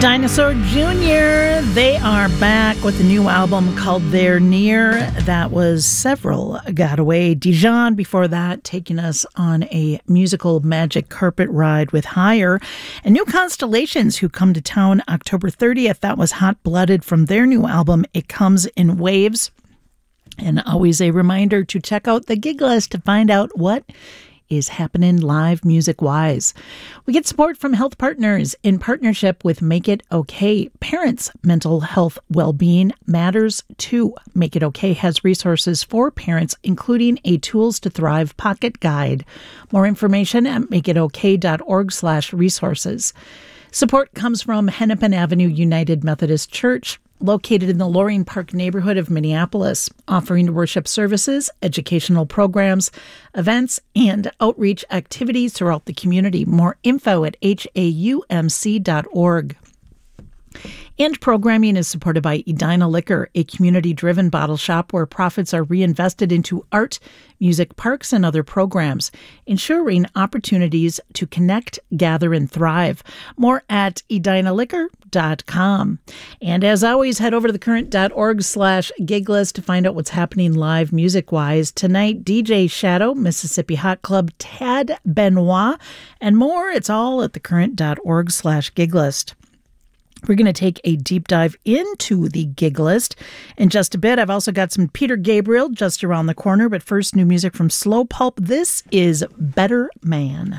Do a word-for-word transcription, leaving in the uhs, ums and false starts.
Dinosaur Junior They are back with a new album called They're Near. That was Several Got Away. Dijon before that, taking us on a musical magic carpet ride with Higher. And New Constellations, who come to town October thirtieth. That was Hot Blooded from their new album, It Comes in Waves. And always a reminder to check out the gig list to find out what is happening live music-wise. We get support from Health Partners in partnership with Make It Okay. Parents' mental health well-being matters too. Make It Okay has resources for parents, including a Tools to Thrive pocket guide. More information at makeitokay.org slash resources. Support comes from Hennepin Avenue United Methodist Church, located in the Loring Park neighborhood of Minneapolis, offering worship services, educational programs, events, and outreach activities throughout the community. More info at H A U M C dot org. And programming is supported by Edina Liquor, a community-driven bottle shop where profits are reinvested into art, music, parks, and other programs, ensuring opportunities to connect, gather, and thrive. More at edina liquor dot com. And as always, head over to thecurrent.org slash gig list to find out what's happening live music-wise. Tonight, D J Shadow, Mississippi Hot Club, Tad Benoit, and more. It's all at thecurrent.org slash gig list. We're going to take a deep dive into the gig list in just a bit. I've also got some Peter Gabriel just around the corner, but first, new music from Slow Pulp. This is Better Man.